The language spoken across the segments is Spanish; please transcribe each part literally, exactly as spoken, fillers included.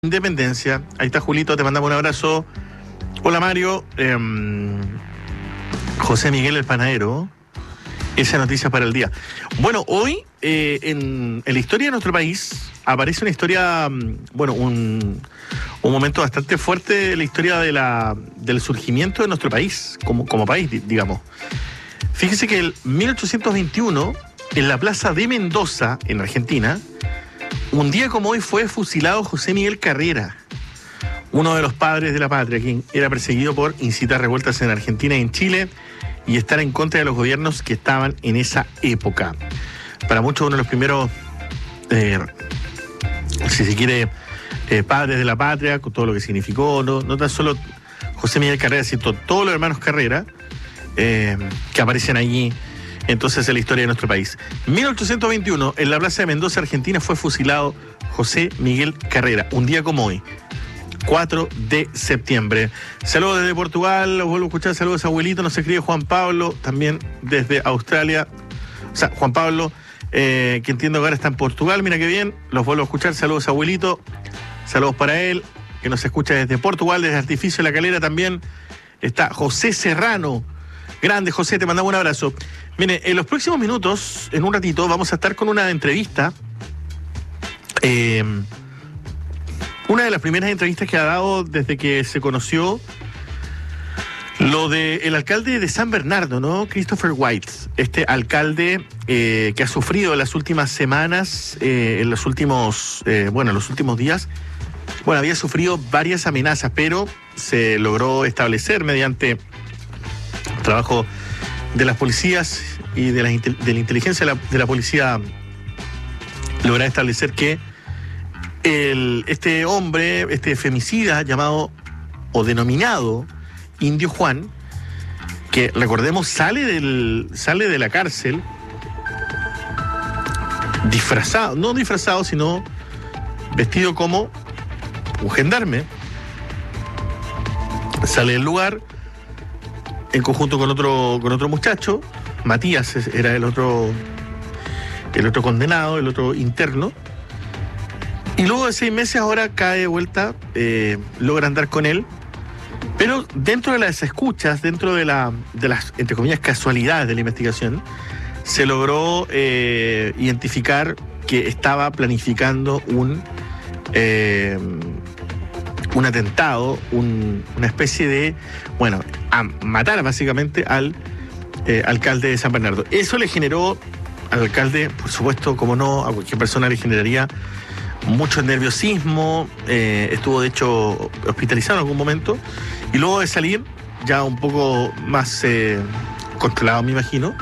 Independencia. Ahí está Julito, te mandamos un abrazo. Hola Mario. Eh, José Miguel el panadero. Esa noticia para el día. Bueno, hoy eh, en, en la historia de nuestro país aparece una historia, bueno, un, un momento bastante fuerte de la historia de la, del surgimiento de nuestro país, como, como país, digamos. Fíjese que en mil ochocientos veintiuno, en la plaza de Mendoza, en Argentina, un día como hoy fue fusilado José Miguel Carrera, uno de los padres de la patria, quien era perseguido por incitar revueltas en Argentina y en Chile y estar en contra de los gobiernos que estaban en esa época. Para muchos uno de los primeros, eh, si se quiere, eh, padres de la patria, con todo lo que significó, no, no tan solo José Miguel Carrera, sino todos los hermanos Carrera, eh, que aparecen allí. Entonces, en la historia de nuestro país. mil ochocientos veintiuno, en la plaza de Mendoza, Argentina, fue fusilado José Miguel Carrera, un día como hoy, cuatro de septiembre. Saludos desde Portugal, los vuelvo a escuchar, saludos abuelito, nos escribe Juan Pablo, también desde Australia. O sea, Juan Pablo, eh, que entiendo que ahora está en Portugal, mira qué bien, los vuelvo a escuchar, saludos abuelito, saludos para él, que nos escucha desde Portugal, desde Artificio de la Calera también. Está José Serrano. Grande, José, te mandamos un abrazo. Mire, en los próximos minutos, en un ratito, vamos a estar con una entrevista. Eh, una de las primeras entrevistas que ha dado desde que se conoció lo del alcalde de San Bernardo, ¿no? Christopher White, este alcalde eh, que ha sufrido en las últimas semanas, eh, en los últimos, eh, bueno, en los últimos días, bueno, había sufrido varias amenazas, pero se logró establecer mediante trabajo de las policías y de la, de la inteligencia de la, de la policía, logra establecer que el, este hombre, este femicida llamado o denominado Indio Juan, que recordemos sale del sale de la cárcel disfrazado, no disfrazado, sino vestido como un gendarme, sale del lugar en conjunto con otro con otro muchacho. Matías era el otro el otro condenado, el otro interno, y luego de seis meses ahora cae de vuelta, eh, logra andar con él, pero dentro de las escuchas, dentro de la de las, entre comillas, casualidades de la investigación, se logró eh, identificar que estaba planificando un eh, un atentado, un, una especie de, bueno, a matar básicamente al eh, alcalde de San Bernardo. Eso le generó al alcalde, por supuesto, como no, a cualquier persona le generaría mucho nerviosismo, eh, estuvo de hecho hospitalizado en algún momento, y luego de salir, ya un poco más eh, controlado, me imagino,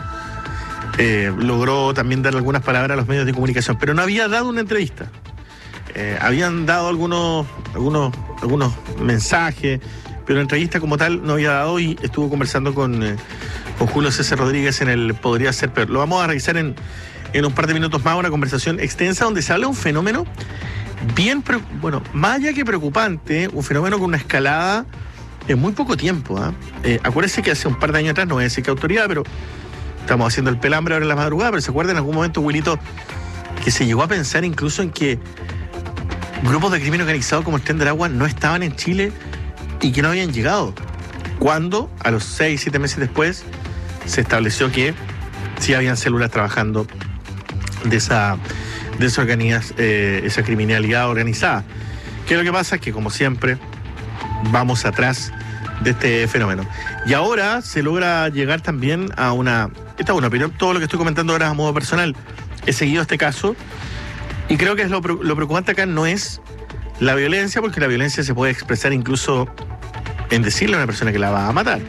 eh, logró también dar algunas palabras a los medios de comunicación, pero no había dado una entrevista. Eh, habían dado algunos, algunos, algunos mensajes, pero entrevista como tal no había dado, y estuvo conversando con, eh, con Julio César Rodríguez en el Podría Ser Peor. Lo vamos a revisar en, en un par de minutos más, una conversación extensa donde se habla de un fenómeno bien, pre- bueno, más allá que preocupante, un fenómeno con una escalada en muy poco tiempo. ¿eh? Eh, acuérdense que hace un par de años atrás, no voy a decir qué autoridad, pero estamos haciendo el pelambre ahora en la madrugada, pero se acuerdan en algún momento, Wilito, que se llegó a pensar incluso en que grupos de crimen organizado como el Tren del Agua no estaban en Chile y que no habían llegado. Cuando, a los seis, siete meses después, se estableció que sí habían células trabajando de esa, de esa, organiz, eh, esa criminalidad organizada. ¿Qué es lo que pasa? Es que, como siempre, vamos atrás de este fenómeno. Y ahora se logra llegar también a una... Esta es una opinión, todo lo que estoy comentando ahora a modo personal. He seguido este caso. Y creo que es lo, lo preocupante acá no es la violencia, porque la violencia se puede expresar incluso en decirle a una persona que la va a matar,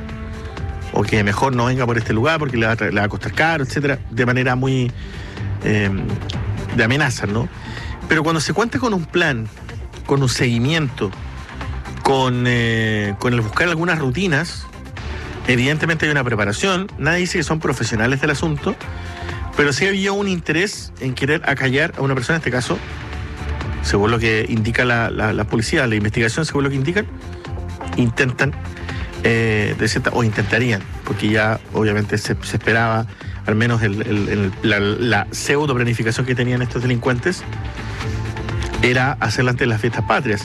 o que mejor no venga por este lugar porque le va a, le va a costar caro, etcétera, de manera muy eh, de amenaza, ¿no? Pero cuando se cuenta con un plan, con un seguimiento, con, eh, con el buscar algunas rutinas, evidentemente hay una preparación. Nadie dice que son profesionales del asunto, pero sí había un interés en querer acallar a una persona, en este caso, según lo que indica la, la, la policía, la investigación, según lo que indican, intentan, eh, de cierta, o intentarían, porque ya obviamente se, se esperaba, al menos el, el, el, la, la pseudo planificación que tenían estos delincuentes, era hacerla antes de las fiestas patrias.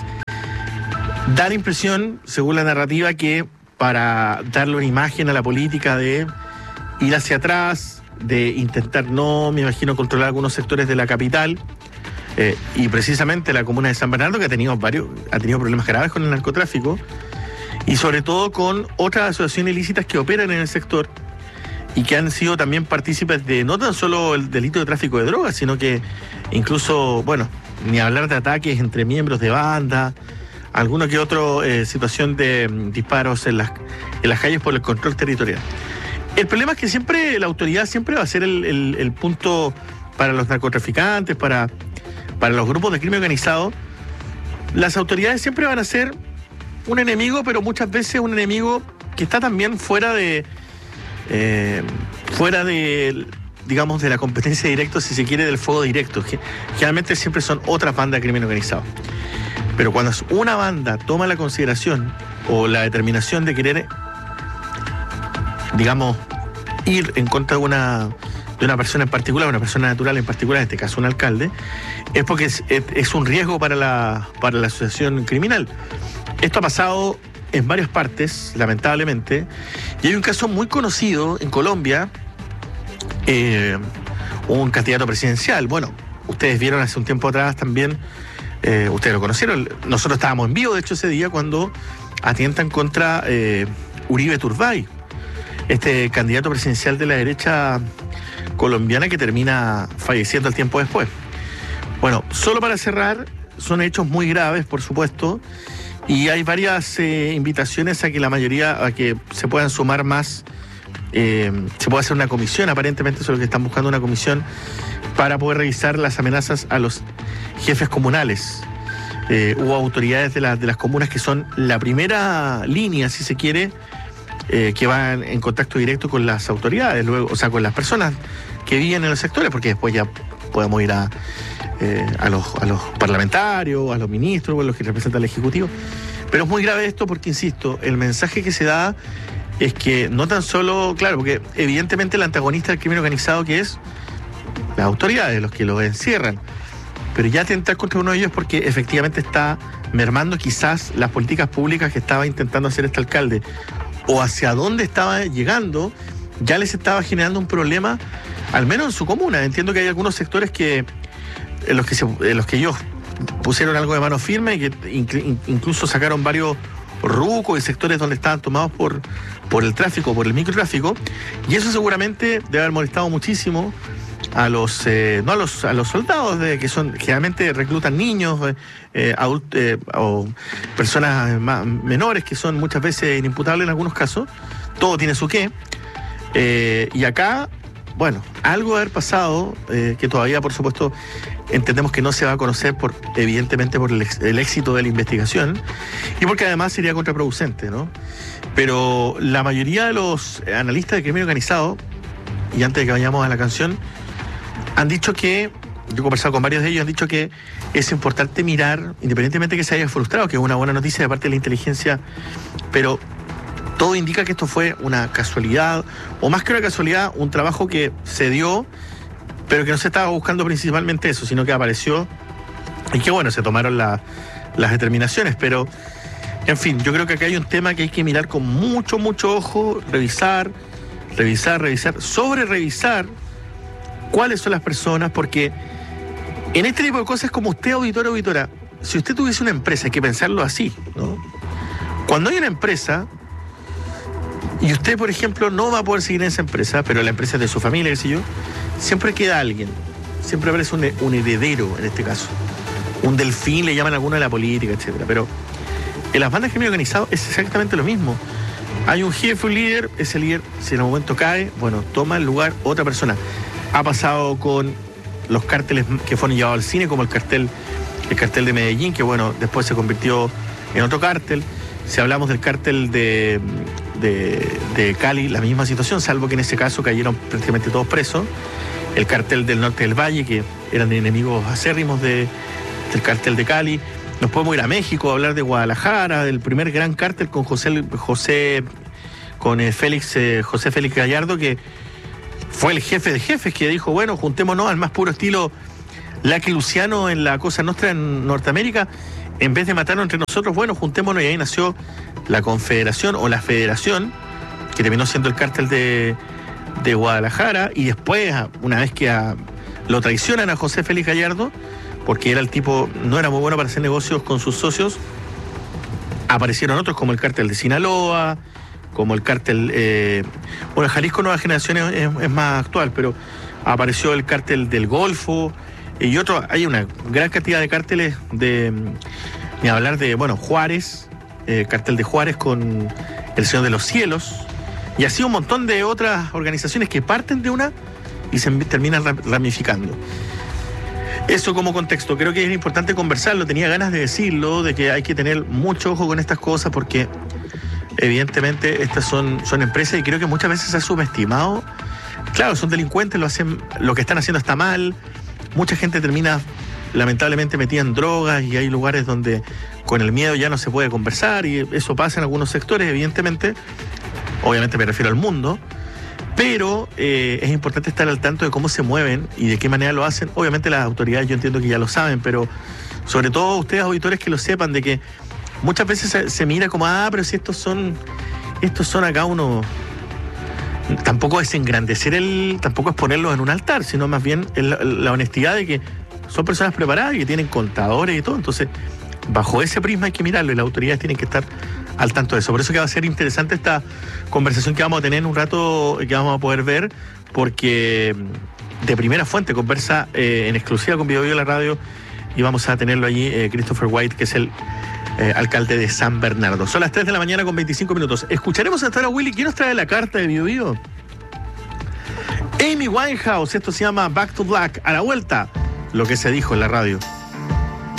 Da la impresión, según la narrativa, que para darle una imagen a la política de ir hacia atrás, de intentar, no, me imagino, controlar algunos sectores de la capital, eh, y precisamente la comuna de San Bernardo, que ha tenido varios, ha tenido problemas graves con el narcotráfico, y sobre todo con otras asociaciones ilícitas que operan en el sector y que han sido también partícipes de no tan solo el delito de tráfico de drogas, sino que incluso, bueno, ni hablar de ataques entre miembros de banda, alguna que otra eh, situación de mm, disparos en las, en las calles por el control territorial. El problema es que siempre la autoridad siempre va a ser el, el, el punto para los narcotraficantes, para, para los grupos de crimen organizado. Las autoridades siempre van a ser un enemigo, pero muchas veces un enemigo que está también fuera de eh, fuera de, digamos, de la competencia directa, si se quiere, del fuego directo. Generalmente siempre son otras bandas de crimen organizado. Pero cuando una banda toma la consideración o la determinación de querer, digamos, ir en contra de una, de una persona en particular, una persona natural en particular, en este caso un alcalde, es porque es, es, es un riesgo para la, para la asociación criminal. Esto ha pasado en varias partes, lamentablemente, y hay un caso muy conocido en Colombia, eh, un candidato presidencial. Bueno, ustedes vieron hace un tiempo atrás también, eh, ustedes lo conocieron, nosotros estábamos en vivo, de hecho, ese día cuando atientan contra eh, Uribe Turbay, este candidato presidencial de la derecha colombiana que termina falleciendo al tiempo después. Bueno, solo para cerrar, son hechos muy graves, por supuesto, y hay varias eh, invitaciones a que la mayoría, a que se puedan sumar más, eh, se puede hacer una comisión, aparentemente eso es lo que están buscando, una comisión para poder revisar las amenazas a los jefes comunales eh, o autoridades de, la, de las comunas que son la primera línea, si se quiere, eh, que van en contacto directo con las autoridades, luego, o sea, con las personas que viven en los sectores, porque después ya podemos ir a, eh, a, los, a los parlamentarios, a los ministros, o a los que representan el Ejecutivo. Pero es muy grave esto porque, insisto, el mensaje que se da es que no tan solo, claro, porque evidentemente el antagonista del crimen organizado, que es las autoridades, los que lo encierran, pero ya atentar contra uno de ellos porque efectivamente está mermando quizás las políticas públicas que estaba intentando hacer este alcalde, o hacia dónde estaba llegando, ya les estaba generando un problema, al menos en su comuna. Entiendo que hay algunos sectores que en los que, se, en los que ellos pusieron algo de mano firme y que inc- incluso sacaron varios rucos y sectores donde estaban tomados por, por el tráfico, por el microtráfico, y eso seguramente debe haber molestado muchísimo a los eh, no a los a los soldados de, que son generalmente reclutan niños eh, eh, adult, eh, o personas más, menores, que son muchas veces inimputables en algunos casos. Todo tiene su qué, eh, y acá, bueno, algo debe haber pasado, eh, que todavía, por supuesto, entendemos que no se va a conocer, por evidentemente por el, ex, el éxito de la investigación, y porque además sería contraproducente, ¿no? Pero la mayoría de los analistas de crimen organizado, y antes de que vayamos a la canción, han dicho que, yo he conversado con varios de ellos, han dicho que es importante mirar, independientemente de que se haya frustrado, que es una buena noticia de parte de la inteligencia, pero todo indica que esto fue una casualidad, o más que una casualidad, un trabajo que se dio, pero que no se estaba buscando principalmente eso, sino que apareció, y que bueno, se tomaron la, las determinaciones, pero en fin, yo creo que acá hay un tema que hay que mirar con mucho, mucho ojo, revisar, revisar, revisar, sobre revisar cuáles son las personas, porque en este tipo de cosas, como usted, auditor o auditora, si usted tuviese una empresa, hay que pensarlo así, ¿no? Cuando hay una empresa y usted, por ejemplo, no va a poder seguir en esa empresa, pero la empresa es de su familia, qué sé yo, siempre queda alguien, siempre aparece un, un heredero en este caso, un delfín, le llaman a alguno de la política, etcétera. Pero en las bandas de crimen organizado es exactamente lo mismo. Hay un jefe, un líder, ese líder, si en un momento cae, bueno, toma el lugar otra persona. Ha pasado con los cárteles que fueron llevados al cine, como el cartel, el cartel de Medellín, que bueno, después se convirtió en otro cártel. Si hablamos del cártel de, de, de Cali, la misma situación, salvo que en ese caso cayeron prácticamente todos presos. El cártel del norte del Valle, que eran enemigos acérrimos de, del cártel de Cali. Nos podemos ir a México, a hablar de Guadalajara, del primer gran cártel con José, José con eh, Félix, eh, José Félix Gallardo, que fue el jefe de jefes, que dijo, bueno, juntémonos al más puro estilo Lucky Luciano en la Cosa Nostra en Norteamérica, en vez de matarnos entre nosotros, bueno, juntémonos, y ahí nació la Confederación o la Federación, que terminó siendo el cártel de, de Guadalajara, y después, una vez que a, lo traicionan a José Félix Gallardo, porque era el tipo, no era muy bueno para hacer negocios con sus socios, aparecieron otros como el cártel de Sinaloa, como el cártel, eh, bueno, Jalisco Nueva Generación es, es, es más actual, pero apareció el cártel del Golfo, y otro, hay una gran cantidad de cárteles de, ni hablar de, bueno, Juárez, eh, cártel de Juárez con el Señor de los Cielos, y así un montón de otras organizaciones que parten de una y se terminan ramificando. Eso como contexto, creo que es importante conversarlo, tenía ganas de decirlo, de que hay que tener mucho ojo con estas cosas porque evidentemente estas son, son empresas y creo que muchas veces se ha subestimado. Claro, son delincuentes, lo hacen, lo que están haciendo está mal, mucha gente termina lamentablemente metida en drogas y hay lugares donde con el miedo ya no se puede conversar y eso pasa en algunos sectores, evidentemente, obviamente me refiero al mundo. Pero eh, es importante estar al tanto de cómo se mueven y de qué manera lo hacen. Obviamente las autoridades yo entiendo que ya lo saben, pero sobre todo ustedes auditores que lo sepan, de que muchas veces se, se mira como, ah, pero si estos son, estos son acá unos... Tampoco es engrandecer el, tampoco es ponerlos en un altar, sino más bien la, la honestidad de que son personas preparadas y que tienen contadores y todo. Entonces, bajo ese prisma hay que mirarlo y las autoridades tienen que estar al tanto de eso. Por eso que va a ser interesante esta conversación que vamos a tener en un rato, que vamos a poder ver, porque de primera fuente conversa eh, en exclusiva con Bio Bio la radio y vamos a tenerlo allí, eh, Christopher White, que es el eh, alcalde de San Bernardo. Son las tres de la mañana con veinticinco minutos. Escucharemos hasta ahora, Willy, ¿quién nos trae la carta de Bio Bio? Amy Winehouse, esto se llama Back to Black. A la vuelta, lo que se dijo en la radio.